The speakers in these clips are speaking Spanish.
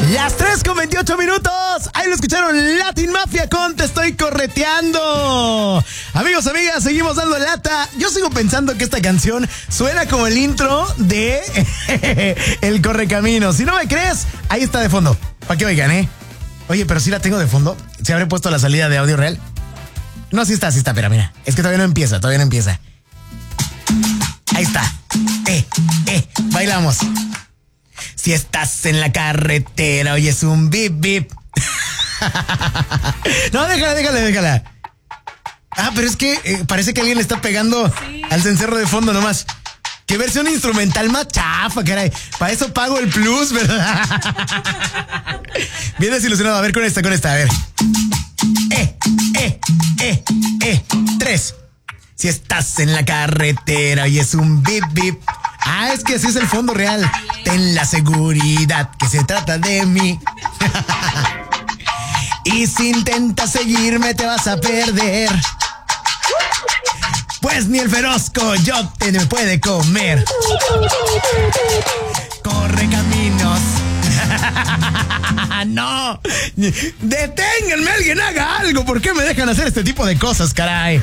Las 3:28. Ahí lo escucharon, Latin Mafia con Te Estoy Correteando. Amigos, amigas, seguimos dando lata. Yo sigo pensando que esta canción suena como el intro de El Correcaminos. Si no me crees, ahí está de fondo. Para que oigan, Oye, pero sí la tengo de fondo. ¿Se habré puesto la salida de audio real? No, sí está, pero mira. Es que todavía no empieza. Ahí está. Bailamos. Si estás en la carretera, oyes un bip bip. No, déjala. Ah, pero es que parece que alguien le está pegando al cencerro de fondo nomás. Qué versión instrumental más chafa, caray. Para eso pago el plus, ¿verdad? Bien desilusionado. A ver, con esta, a ver. 3. Si estás en la carretera y es un bip bip. Ah, es que así es el fondo real. Ten la seguridad que se trata de mí. Y si intentas seguirme te vas a perder. Pues ni el feroz coyote me puede comer. Corre caminos. No. Deténganme, alguien haga algo. ¿Por qué me dejan hacer este tipo de cosas, caray?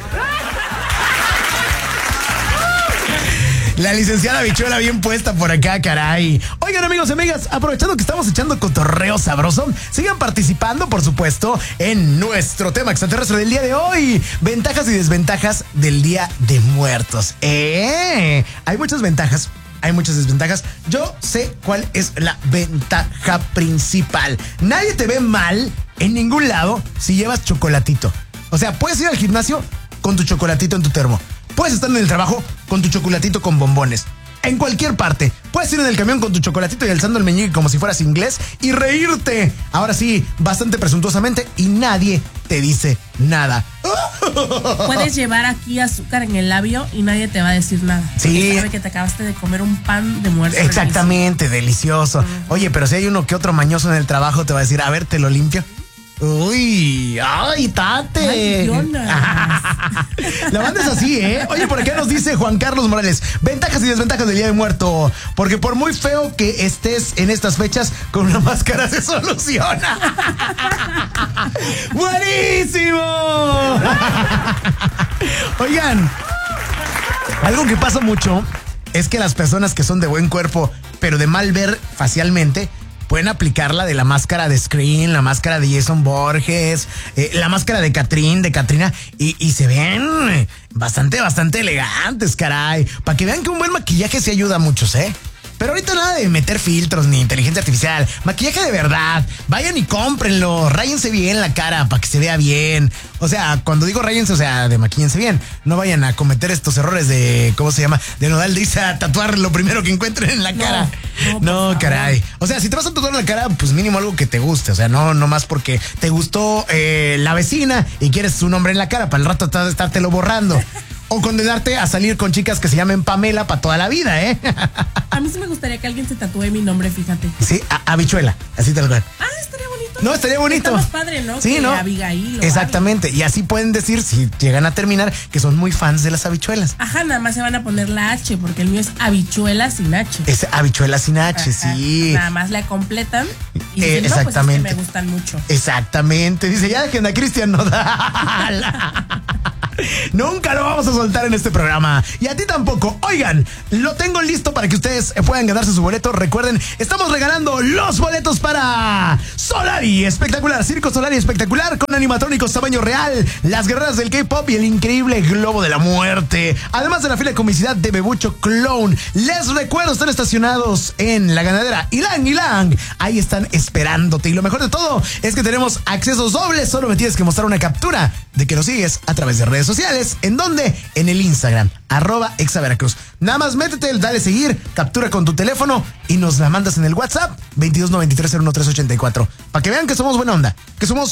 La licenciada Bichuela bien puesta por acá, caray. Oigan, amigos y amigas, aprovechando que estamos echando cotorreo sabroso, sigan participando, por supuesto, en nuestro tema extraterrestre del día de hoy. Ventajas y desventajas del Día de Muertos. Hay muchas ventajas. Hay muchas desventajas. Yo sé cuál es la ventaja principal. Nadie te ve mal en ningún lado si llevas chocolatito. O sea, puedes ir al gimnasio con tu chocolatito en tu termo. Puedes estar en el trabajo con tu chocolatito con bombones. En cualquier parte. Puedes ir en el camión con tu chocolatito y alzando el meñique como si fueras inglés y reírte. Ahora sí, bastante presuntuosamente y nadie te dice nada. Puedes llevar aquí azúcar en el labio y nadie te va a decir nada. Sí. Sabe que te acabaste de comer un pan de muerto. Exactamente, delicioso. Oye, pero si hay uno que otro mañoso en el trabajo, te va a decir, a ver, te lo limpio. Uy, ay, tate. Ay, la banda es así, Oye, por acá nos dice Juan Carlos Morales, ventajas y desventajas del Día de Muerto, porque por muy feo que estés en estas fechas, con una máscara se soluciona. ¡Buenísimo! Oigan, algo que pasa mucho es que las personas que son de buen cuerpo, pero de mal ver facialmente, pueden aplicar la de la máscara de Scream, la máscara de Jason Borges, la máscara de Katrina, y se ven bastante elegantes, caray. Para que vean que un buen maquillaje sí ayuda a muchos, Pero ahorita nada de meter filtros ni inteligencia artificial. Maquillaje de verdad. Vayan y cómprenlo. Ráyense bien la cara para que se vea bien. O sea, cuando digo ráyense, o sea, de maquíllense bien. No vayan a cometer estos errores de, ¿cómo se llama? De Nodal dice a tatuar lo primero que encuentren en la cara. No, caray. O sea, si te vas a tatuar en la cara, pues mínimo algo que te guste. O sea, no más porque te gustó la vecina y quieres su nombre en la cara para el rato estártelo borrando. O condenarte a salir con chicas que se llamen Pamela para toda la vida, A mí sí me gustaría que alguien se tatúe mi nombre, fíjate. Sí, Habichuela, así tal cual. Estaría bonito. No, estaría bonito. Está más padre, ¿no? Sí, que ¿no? Abigail. Exactamente. Y así pueden decir, si llegan a terminar, que son muy fans de las habichuelas. Ajá, nada más se van a poner la H, porque el mío es habichuela sin H. Es habichuela sin H, sí. Nada más la completan y dicen, exactamente. No, pues es que me gustan mucho. Exactamente. Dice, ya dejen a Cristian Nodal. Nunca lo vamos a soltar en este programa. Y a ti tampoco. Oigan, lo tengo listo para que ustedes puedan ganarse su boleto. Recuerden, estamos regalando los boletos para Solari Espectacular, Circo Solari Espectacular, con animatrónicos tamaño real, las guerreras del K-pop y el increíble Globo de la Muerte. Además de la fila de comicidad de Bebucho Clown. Les recuerdo, están estacionados en la ganadera Ilang. Ahí están esperándote. Y lo mejor de todo es que tenemos accesos dobles. Solo me tienes que mostrar una captura de que lo sigues a través de redes sociales. ¿En dónde? En el Instagram, @exaveracruz. Nada más métete, dale seguir, captura con tu teléfono y nos la mandas en el WhatsApp 2293013884. Para que vean que somos buena onda, que somos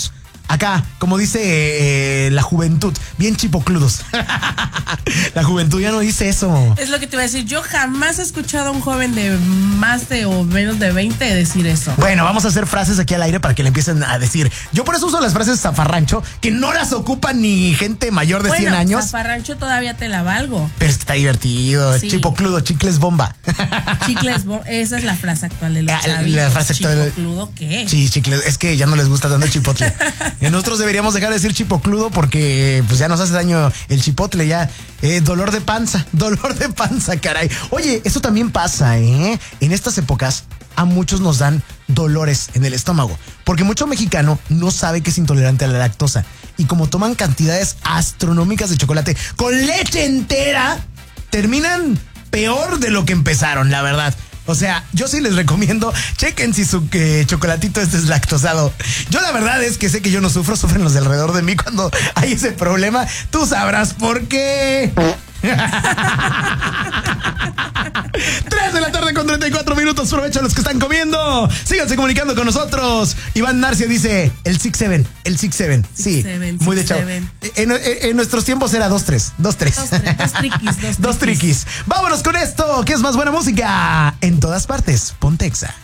acá, como dice la juventud, bien chipocludos. La juventud ya no dice eso. Es lo que te iba a decir. Yo jamás he escuchado a un joven de más de o menos de 20 decir eso. Bueno, vamos a hacer frases aquí al aire para que le empiecen a decir. Yo por eso uso las frases zafarrancho, que no las ocupa ni gente mayor de 100 años. Zafarrancho todavía te la valgo. Pero es que está divertido. Sí. Chipocludo, chicles bomba. Chicles bomba. Esa es la frase actual de los chavitos. La frase actual. ¿Chipocludo qué? Sí, chicles. Es que ya no les gusta tanto el chipotle. Nosotros deberíamos dejar de decir chipocludo porque pues ya nos hace daño el chipotle, ya. Dolor de panza, caray. Oye, eso también pasa, ¿eh? En estas épocas a muchos nos dan dolores en el estómago, porque mucho mexicano no sabe que es intolerante a la lactosa. Y como toman cantidades astronómicas de chocolate con leche entera, terminan peor de lo que empezaron, la verdad. O sea, yo sí les recomiendo, chequen si su chocolatito es lactosado. Yo la verdad es que sé que yo no sufro, sufren los de alrededor de mí cuando hay ese problema. Tú sabrás por qué. 3:34 PM. Provecho a los que están comiendo. Síganse comunicando con nosotros. Iván Narcia dice el 6-7. El 6-7. Sí, muy de chavo. En nuestros tiempos era 2-3. 2 triquis. Vámonos con esto, que es más buena música. En todas partes, Pontexa.